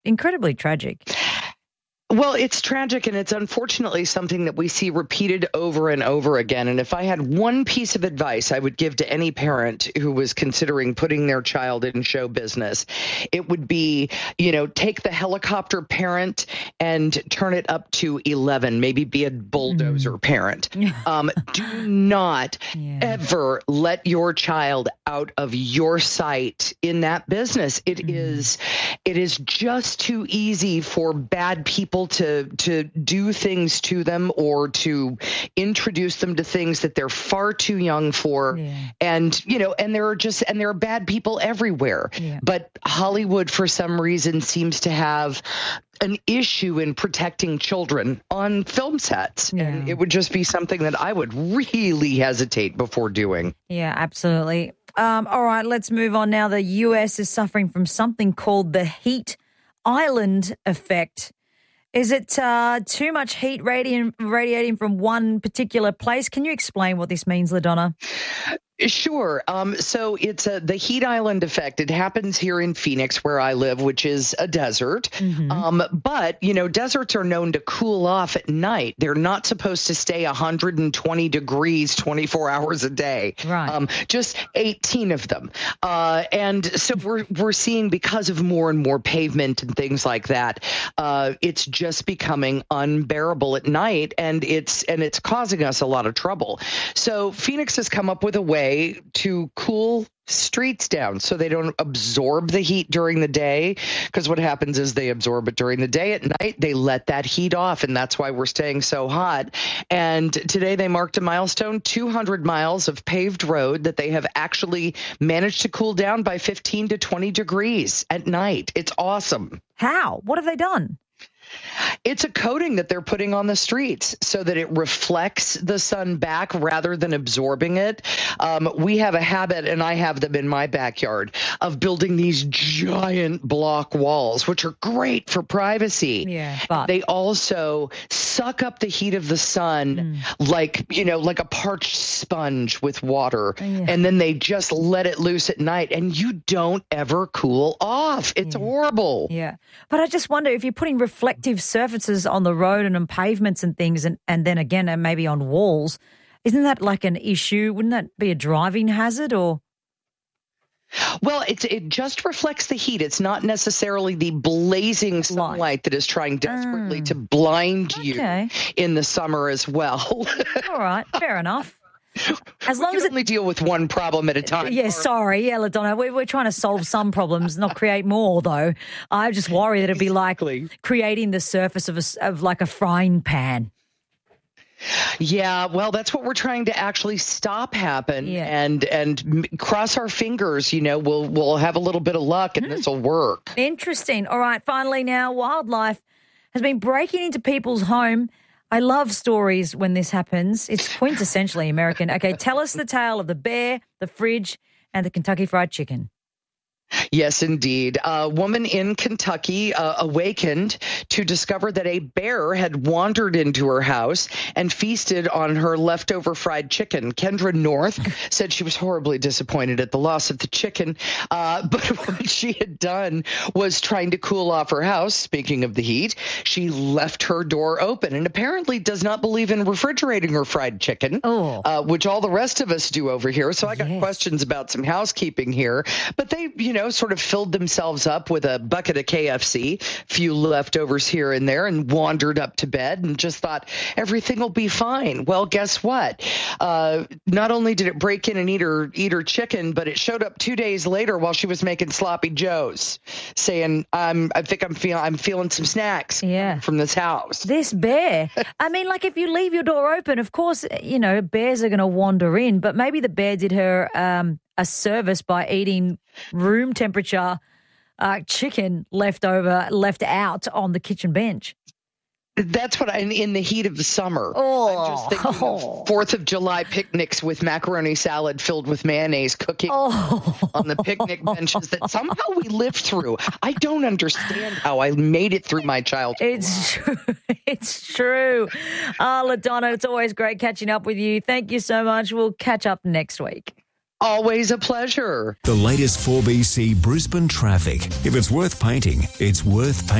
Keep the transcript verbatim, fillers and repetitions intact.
incredibly tragic. Well, it's tragic, and it's unfortunately something that we see repeated over and over again. And if I had one piece of advice I would give to any parent who was considering putting their child in show business, it would be, you know, take the helicopter parent and turn it up to eleven, maybe be a bulldozer mm. parent. Um, do not yeah. ever let your child out of your sight in that business. It mm. is, it is just too easy for bad people to to do things to them or to introduce them to things that they're far too young for. Yeah. And, you know, and there are just and there are bad people everywhere. Yeah. But Hollywood, for some reason, seems to have an issue in protecting children on film sets. Yeah. And it would just be something that I would really hesitate before doing. Yeah, absolutely. Um, all right, let's move on now. The U S is suffering from something called the heat island effect. Is it uh, too much heat radiating, radiating from one particular place? Can you explain what this means, LaDonna? Sure. Um, so it's a, the heat island effect. It happens here in Phoenix, where I live, which is a desert. Mm-hmm. Um, but, you know, deserts are known to cool off at night. They're not supposed to stay one hundred twenty degrees twenty-four hours a day. Right. Um, just eighteen of them. Uh, and so we're we're seeing, because of more and more pavement and things like that, uh, it's just becoming unbearable at night, and it's and it's causing us a lot of trouble. So Phoenix has come up with a way to cool streets down so they don't absorb the heat during the day, because what happens is they absorb it during the day. At night, they let that heat off, and that's why we're staying so hot. And today they marked a milestone, two hundred miles of paved road that they have actually managed to cool down by fifteen to twenty degrees at night. It's awesome. How? What have they done? It's a coating that they're putting on the streets so that it reflects the sun back rather than absorbing it. Um, we have a habit, and I have them in my backyard, of building these giant block walls, which are great for privacy. Yeah, but they also suck up the heat of the sun mm. like, you know, like a parched sponge with water. Yeah. And then they just let it loose at night, and you don't ever cool off. It's yeah. horrible. Yeah. But I just wonder, if you're putting reflective surfaces on the road and on pavements and things, and, and then again, and maybe on walls, isn't that like an issue? Wouldn't that be a driving hazard? Or Well, it's, it just reflects the heat. It's not necessarily the blazing sunlight Light. that is trying desperately mm. to blind okay. you in the summer as well. All right, fair enough. As we long can as it, only deal with one problem at a time. Yeah, sorry. Yeah, LaDonna, we're, we're trying to solve some problems, not create more, though. I just worry that it'd be exactly. like creating the surface of, a, of like a frying pan. Yeah, well, that's what we're trying to actually stop happen, yeah. and and cross our fingers. You know, we'll we'll have a little bit of luck, and mm. this will work. Interesting. All right, finally now, wildlife has been breaking into people's home. I love stories when this happens. It's quintessentially American. Okay, tell us the tale of the bear, the fridge, and the Kentucky Fried Chicken. Yes, indeed. A woman in Kentucky uh, awakened to discover that a bear had wandered into her house and feasted on her leftover fried chicken. Kendra North said she was horribly disappointed at the loss of the chicken, uh, but what she had done was trying to cool off her house. Speaking of the heat, she left her door open and apparently does not believe in refrigerating her fried chicken, oh. uh, which all the rest of us do over here. So I got yes. questions about some housekeeping here, but they, you know, sort of filled themselves up with a bucket of K F C, few leftovers here and there, and wandered up to bed and just thought everything will be fine. Well, guess what? Uh, not only did it break in and eat her, eat her chicken, but it showed up two days later while she was making sloppy joes, saying, "I'm, I think I'm feeling, I'm feeling some snacks yeah. from this house." This bear. I mean, like if you leave your door open, of course, you know, bears are going to wander in, but maybe the bear did her um, a service by eating room temperature uh, chicken left over, left out on the kitchen bench. That's what I, in the heat of the summer. Oh. I'm just thinking of Fourth of July picnics with macaroni salad filled with mayonnaise cooking oh. on the picnic benches that somehow we lived through. I don't understand how I made it through my childhood. It's true. It's true. Uh, LaDonna, it's always great catching up with you. Thank you so much. We'll catch up next week. Always a pleasure. The latest four B C Brisbane traffic. If it's worth painting, it's worth painting.